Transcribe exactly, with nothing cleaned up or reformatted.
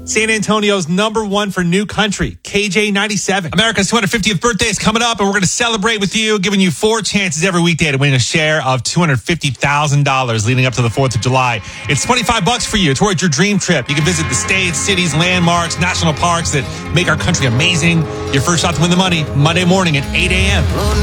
San Antonio's number one for new country, K J ninety-seven. America's two hundred fiftieth birthday is coming up, and we're going to celebrate with you, giving you four chances every weekday to win a share of two hundred fifty thousand dollars leading up to the fourth of July. It's twenty-five bucks for you towards your dream trip. You can visit the states, cities, landmarks, national parks that make our country amazing. Your first shot to win the money, Monday morning at eight a.m.